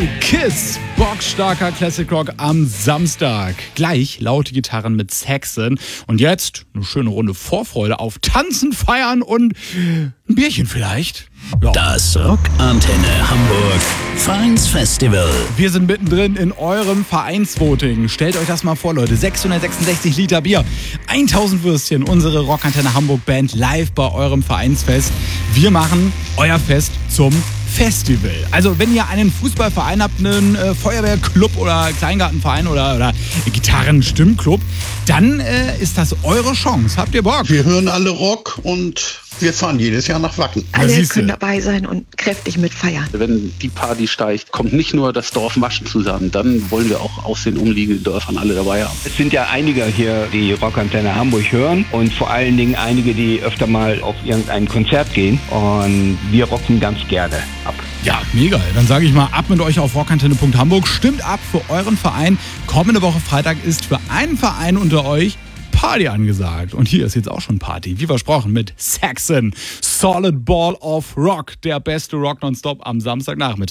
KISS, bockstarker Classic Rock am Samstag. Gleich laute Gitarren mit Saxon. Und jetzt eine schöne Runde Vorfreude auf Tanzen, Feiern und ein Bierchen vielleicht. Ja. Das Rockantenne Hamburg Vereinsfestival. Wir sind mittendrin in eurem Vereinsvoting. Stellt euch das mal vor, Leute. 666 Liter Bier, 1000 Würstchen, unsere Rockantenne Hamburg Band live bei eurem Vereinsfest. Wir machen euer Fest zum Festival. Also wenn ihr einen Fußballverein habt, einen Feuerwehrclub oder Kleingartenverein oder Gitarrenstimmclub, dann ist das eure Chance. Habt ihr Bock? Wir hören alle Rock und wir fahren jedes Jahr nach Wacken. Alle können dabei sein und kräftig mitfeiern. Wenn die Party steigt, kommt nicht nur das Dorf Maschen zusammen, dann wollen wir auch aus den umliegenden Dörfern alle dabei haben. Es sind ja einige hier, die Rockantenne Hamburg hören und vor allen Dingen einige, die öfter mal auf irgendein Konzert gehen, und wir rocken ganz gerne ab. Ja, mega. Dann sage ich mal, ab mit euch auf rockantenne.hamburg. Stimmt ab für euren Verein. Kommende Woche Freitag ist für einen Verein unter euch Party angesagt. Und hier ist jetzt auch schon Party, wie versprochen, mit Saxon. Solid Ball of Rock, der beste Rock nonstop am Samstagnachmittag.